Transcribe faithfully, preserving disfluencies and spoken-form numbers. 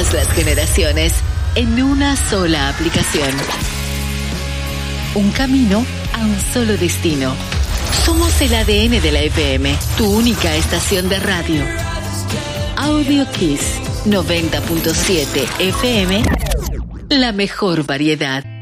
todas las generaciones en una sola aplicación. Un camino a un solo destino. Somos el A D N de la F M, tu única estación de radio. Audio Kiss noventa punto siete F M, la mejor variedad.